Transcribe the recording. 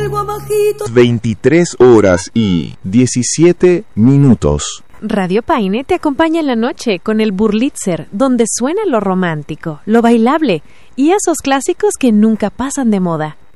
algo abajito. 23 horas y 17 minutos. Radio Paine te acompaña en la noche con el Burlitzer, donde suena lo romántico, lo bailable y esos clásicos que nunca pasan de moda.